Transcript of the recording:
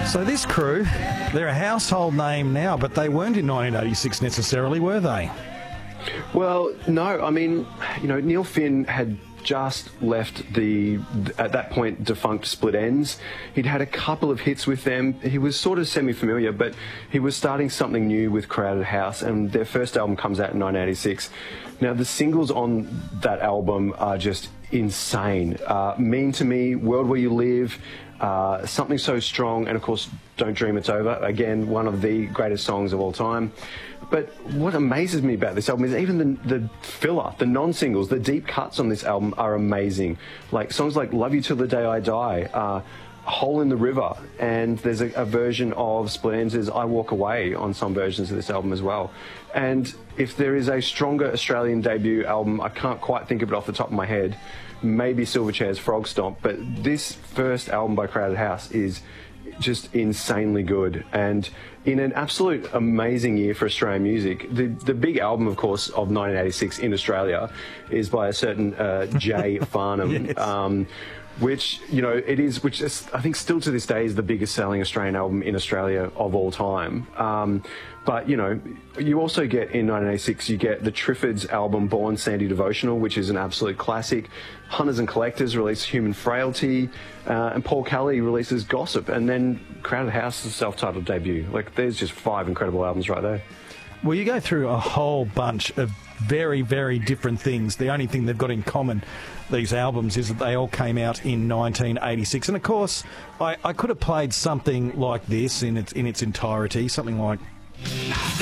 So this crew, they're a household name now, but they weren't in 1986 necessarily, were they? Well, no. I mean, you know, Neil Finn had just left the, at that point, defunct Split Enz. He'd had a couple of hits with them. He was sort of semi-familiar, but he was starting something new with Crowded House, and their first album comes out in 1986. Now, the singles on that album are just insane. Mean to Me, World Where You Live, Something So Strong, and of course, Don't Dream It's Over. Again, one of the greatest songs of all time. But what amazes me about this album is even the filler, the non-singles, the deep cuts on this album are amazing. Like songs like Love You Till the Day I Die, Hole in the River, and there's a version of Split Enz's I Walk Away on some versions of this album as well. And if there is a stronger Australian debut album, I can't quite think of it off the top of my head, maybe Silverchair's Frog Stomp, but this first album by Crowded House is just insanely good, and in an absolute amazing year for Australian music. The big album, of course, of 1986 in Australia is by a certain Jay Farnham. Yes. Which, you know, it is, which is, I think still to this day is the biggest selling Australian album in Australia of all time. But, you know, you also get, in 1986, you get the Triffids album Born Sandy Devotional, which is an absolute classic. Hunters and Collectors release Human Frailty, and Paul Kelly releases Gossip, and then Crowded House's self-titled debut. Like, there's just 5 incredible albums right there. Well, you go through a whole bunch of very, very different things. The only thing they've got in common, these albums, is that they all came out in 1986. And, of course, I could have played something like this in its entirety, something like...